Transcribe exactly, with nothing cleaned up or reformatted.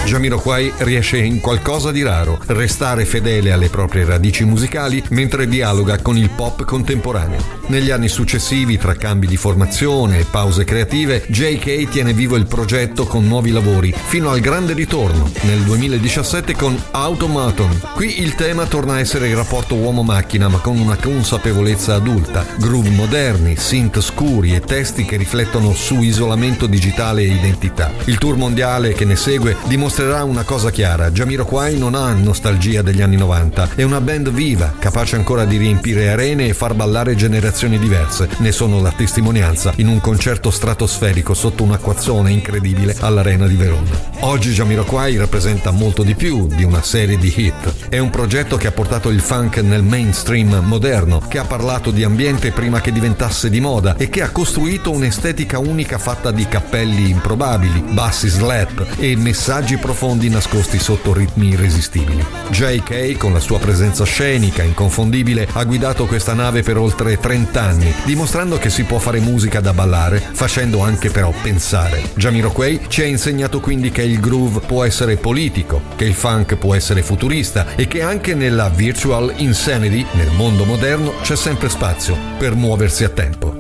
Jamiroquai riesce in qualcosa di raro, restare fedele alle proprie radici musicali mentre dialoga con il pop contemporaneo. Negli anni successivi, tra cambi di formazione e pause creative, J K tiene vivo il progetto con nuovi lavori, fino al grande ritorno nel duemiladiciassette con Automaton. Qui il tema torna a essere il rapporto uomo-macchina, ma con una consapevolezza adulta, groove moderni, synth scuri e testi che riflettono su isolamento digitale e identità. Il tour mondiale che ne segue dimostrerà una cosa chiara: Jamiroquai non ha nostalgia degli anni novanta, è una band viva, capace ancora di riempire arene e far ballare generazioni diverse. Ne sono la testimonianza in un concerto stratosferico sotto un acquazzone incredibile all'Arena di Verona. Oggi Jamiroquai rappresenta molto di più di una serie di hit. È un progetto che ha portato il funk nel mainstream moderno, che ha parlato di ambiente prima che diventasse di moda e che ha costruito un'estetica unica fatta di cappelli improbabili, bassi slap e messaggi profondi nascosti sotto ritmi irresistibili. J K, con la sua presenza scenica inconfondibile, ha guidato questa nave per oltre trenta anni, dimostrando che si può fare musica da ballare, facendo anche però pensare. Jamiroquai ci ha insegnato quindi che il groove può essere politico, che il funk può essere futurista e che anche nella virtual insanity, nel mondo moderno, c'è sempre spazio per muoversi a tempo.